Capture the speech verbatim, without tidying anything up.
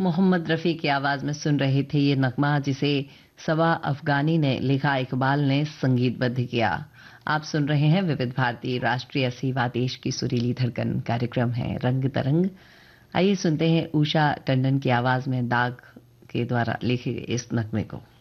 मोहम्मद रफ़ी की आवाज़ में सुन रहे थे ये नगमा, जिसे सबा अफगानी ने लिखा, इकबाल ने संगीतबद्ध किया। आप सुन रहे हैं विविध भारती राष्ट्रीय सेवा देश की सुरीली धड़कन। कार्यक्रम है रंग तरंग। आइए सुनते हैं उषा टंडन की आवाज़ में दाग के द्वारा लिखे गए इस नगमे को।